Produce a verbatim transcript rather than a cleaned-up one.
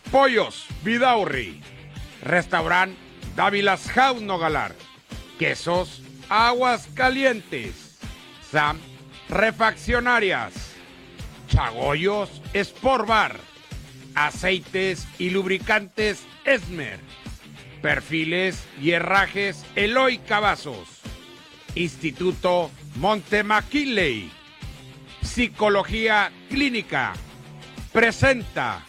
Pollos Vidaurri, Restaurant Dávilas House Nogalar, Quesos Aguas Calientes, Sam Refaccionarias, Chagoyos Sport Bar, Aceites y Lubricantes Esmer, Perfiles y Herrajes Eloy Cavazos, Instituto Montemaquiley, Psicología Clínica, presenta